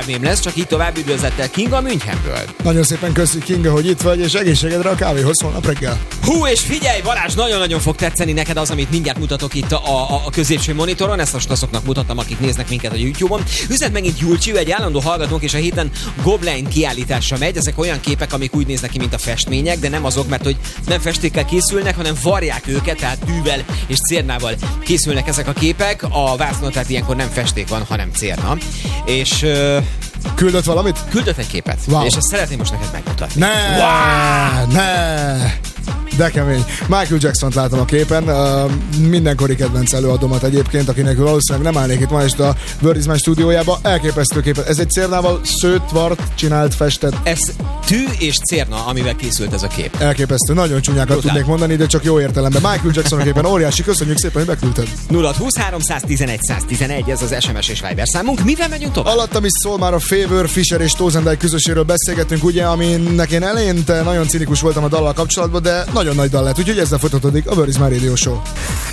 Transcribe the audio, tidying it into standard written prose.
mém lesz, csak így tovább. Üdvözlettel Kinga Münchenből. Nagyon szépen köszönjük, Kinga, hogy itt vagy, és egészségedre a kávéhoz holnap reggel. Hú, és figyelj, Balázs, nagyon-nagyon fog tetszeni neked az, amit mindjárt mutatok itt a középső monitoron. Ezt most azoknak mutattam, akik néznek minket a YouTube-on. Üzlet megint Julcsi, egy állandó hallgatónk, és a héten Goblin kiállításra megy. Ezek olyan képek, amik úgy néznek ki, mint a festmények, de nem azok, mert hogy nem festékkel készülnek, hanem varják őket, tehát tűvel és cérnával készülnek ezek a képek. A vásznon, tehát ilyenkor nem festék van, hanem cérna. És küldött valamit? Küldött egy képet, wow. És ezt szeretném most neked megmutatni. Ne! De kemény. Michael Jackson-t látom a képen, mindenkori kedvenc előadomat egyébként, akinek valószínűleg nem állnék itt ma este a Word is My stúdiójába. Elképesztő képet. Ez egy cérnával szőtt, vart, csinált, festett. Ez tű és cérna, amivel készült ez a kép. Elképesztő. Nagyon csúnyákat tudnék mondani, de csak jó értelemben. Michael Jackson a képen óriási. Köszönjük szépen, hogy beküldted. 0-20 311 111, ez az SMS és Viber számunk. Mivel megyünk tovább? Alattam is szól már a Favor, Fisher és Tozendijk közösséről beszélgetünk, ugye, aminek én eleinte nagyon cinikus voltam a dallal kapcsolatban, de nagyon nagy dal lett, úgyhogy ezzel folytatódik a Word is My Radio Show.